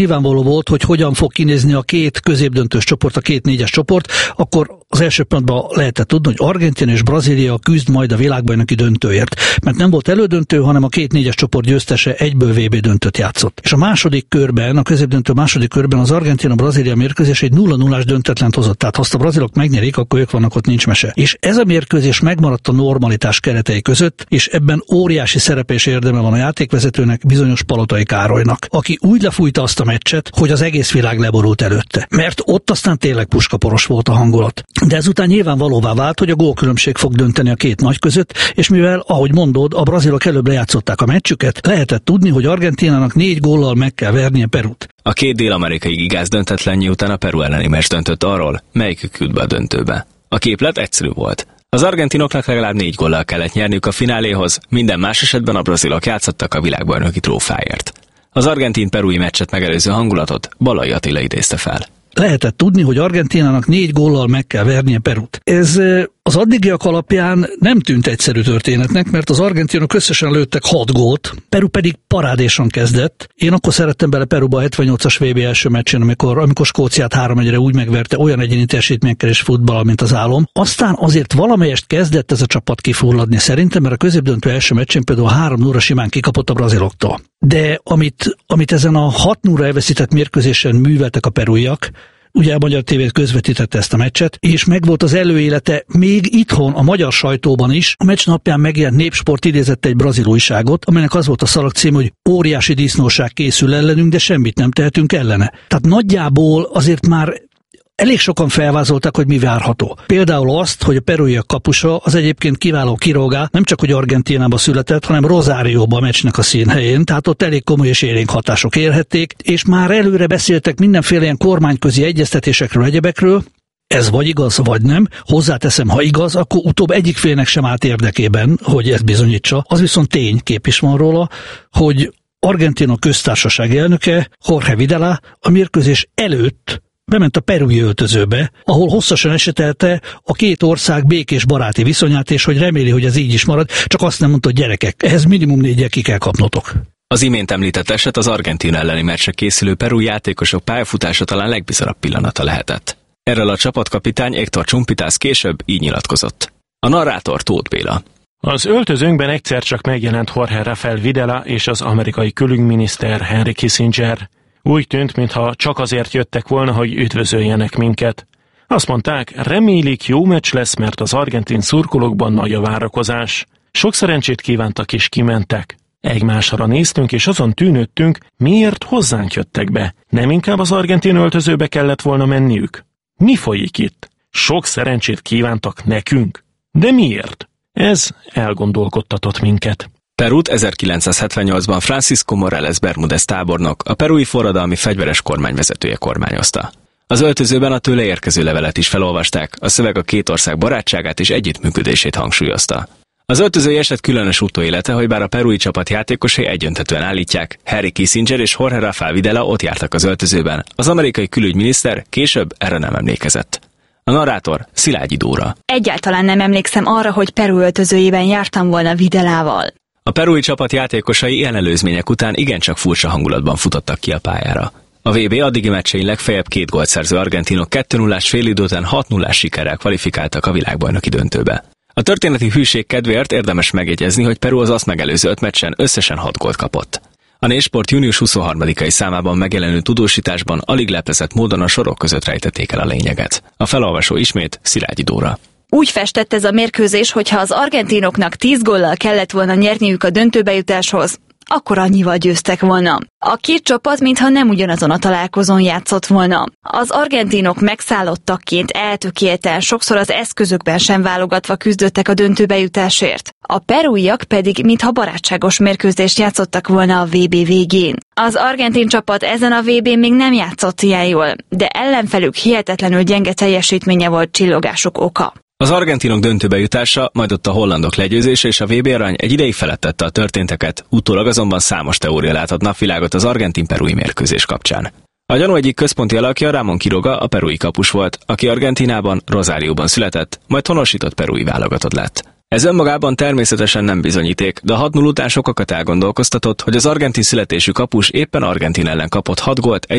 Nyilvánvaló volt, hogy hogyan fog kinézni a két középdöntős csoport, a két négyes csoport, akkor az első pillanatban lehetett tudni, hogy Argentína és Brazília küzd majd a világbajnoki döntőért. Mert nem volt elődöntő, hanem a két négyes csoport győztese egyből VB döntőt játszott. És a második körben, a középdöntő második körben az Argentína-Brazília mérkőzés egy 0-0-ás döntetlent hozott. Tehát ha azt a brazilok megnyerik, akkor ők vannak, ott nincs mese. És ez a mérkőzés megmaradt a normalitás keretei között, és ebben óriási szerepe és érdeme van a játékvezetőnek, bizonyos Palotai Károlynak, aki úgy lefújta azt a meccset, hogy az egész világ leborult előtte. Mert ott aztán tényleg puskaporos volt a hangulat. De ezután nyilvánvalóvá vált, hogy a gólkülönbség fog dönteni a két nagy között, és mivel, ahogy mondod, a brazilok előbb lejátszották a meccsüket, lehetett tudni, hogy Argentínának 4 góllal meg kell vernie Perut. A két dél-amerikai gigász döntetlenje után a Peru elleni meccs döntött arról, melyikük jut be a döntőbe. A képlet egyszerű volt. Az argentinoknak legalább 4 góllal kellett nyerniük a fináléhoz, minden más esetben a brazilok játszottak a világbajnoki trófáért. Az argentin-perui meccset megelőző hangulatot Balai Attila idézte fel. Lehetett tudni, hogy Argentínának 4 góllal meg kell vernie Perut. Ez az addigiak alapján nem tűnt egyszerű történetnek, mert az argentinok összesen lőttek 6 gólt, Peru pedig parádésan kezdett. Én akkor szerettem bele Peruba a 78-as VB első meccsén, amikor Skóciát 3-1-re úgy megverte olyan egyéni teljesítményekkel és futballal, mint az álom. Aztán azért valamelyest kezdett ez a csapat kifulladni szerintem, mert a középdöntő első meccsén például 3-0-ra simán kikapott a braziloktól. De amit ezen a 6-0-ra elveszített mérkőzésen műveltek a perúiak, ugye a Magyar TV közvetítette ezt a meccset, és megvolt az előélete még itthon, a magyar sajtóban is. A meccs napján megjelent Népsport idézett egy brazil újságot, amelynek az volt a szalagcím, hogy óriási disznóság készül ellenünk, de semmit nem tehetünk ellene. Tehát nagyjából azért már elég sokan felvázolták, hogy mi várható. Például azt, hogy a perúiak kapusa az egyébként kiváló Quiroga nem csak hogy Argentínába született, hanem Rosárióba a meccsnek a színhelyén, tehát ott elég komoly és élénk hatások érhették, és már előre beszéltek mindenféle ilyen kormányközi egyeztetésekről, egyebekről. Ez vagy igaz, vagy nem. Hozzáteszem, ha igaz, akkor utóbb egyik félnek sem állt érdekében, hogy ezt bizonyítsa. Az viszont tény, kép is van róla, hogy Argentína köztársaság elnöke, Jorge Videla, a mérkőzés előtt bement a perui öltözőbe, ahol hosszasan esetelte a két ország békés baráti viszonyát, és hogy reméli, hogy ez így is marad, csak azt nem mondta, hogy gyerekek, ehhez minimum 4-jel ki kell kapnotok. Az imént említett eset az Argentína elleni meccsre készülő perui játékosok pályafutása talán legbizarabb pillanata lehetett. Erről a csapatkapitány Héctor Chumpitas később így nyilatkozott. A narrátor Tóth Béla. Az öltözőnkben egyszer csak megjelent Jorge Rafael Videla és az amerikai külügyminiszter Henry Kissinger. Úgy tűnt, mintha csak azért jöttek volna, hogy üdvözöljenek minket. Azt mondták, remélik jó meccs lesz, mert az argentin szurkolókban nagy a várakozás. Sok szerencsét kívántak és kimentek. Egymásra néztünk és azon tűnődtünk, miért hozzánk jöttek be. Nem inkább az argentin öltözőbe kellett volna menniük? Mi folyik itt? Sok szerencsét kívántak nekünk? De miért? Ez elgondolkodtatott minket. Perút 1978-ban Francisco Morales Bermúdez tábornok, a perui forradalmi fegyveres kormány vezetője kormányozta. Az öltözőben a tőle érkező levelet is felolvasták, a szöveg a két ország barátságát és együttműködését hangsúlyozta. Az öltözői eset különös utóélete, hogy bár a perui csapat játékosai egyöntetően állítják, Henry Kissinger és Jorge Rafael Videla ott jártak az öltözőben, az amerikai külügyminiszter később erre nem emlékezett. A narrátor Szilágyi Dóra. Egyáltalán nem emlékszem arra, hogy Peru öltözőjében jártam volna Videlával. A perui csapat játékosai ilyen előzmények után igencsak furcsa hangulatban futottak ki a pályára. A VB addigi meccsein legfeljebb 2 gólt szerző argentinok 2-0-ás félidő után 6-0-ás sikerrel kvalifikáltak a világbajnoki döntőbe. A történeti hűség kedvéért érdemes megjegyezni, hogy Peru az azt megelőző 5 meccsen összesen 6 gólt kapott. A Népsport június 23-ai számában megjelenő tudósításban alig leplezett módon a sorok között rejtették el a lényeget. A felolvasó ismét Szilágyi Dóra. Úgy festett ez a mérkőzés, hogyha az argentinoknak 10 góllal kellett volna nyerniük a döntőbe jutáshoz, akkor annyival győztek volna. A két csapat mintha nem ugyanazon a találkozón játszott volna. Az argentinok megszállottakként eltökélten, sokszor az eszközökben sem válogatva küzdöttek a döntőbe jutásért. A perúiak pedig mintha barátságos mérkőzést játszottak volna a VB végén. Az argentin csapat ezen a VB-n még nem játszott ilyen jól, de ellenfelük hihetetlenül gyenge teljesítménye volt csillogásuk oka. Az argentinok döntőbe jutása, majd ott a hollandok legyőzése és a VB arany egy ideig felettette a történteket, utólag azonban számos teória látott napvilágot az argentin-perui mérkőzés kapcsán. A gyanú egyik központi alakja Ramón Quiroga, a perui kapus volt, aki Argentínában, Rosárióban született, majd honosított perui válogatott lett. Ez önmagában természetesen nem bizonyíték, de a 6-0 után sokakat elgondolkoztatott, hogy az argentin születésű kapus éppen Argentína ellen kapott 6 gólt egy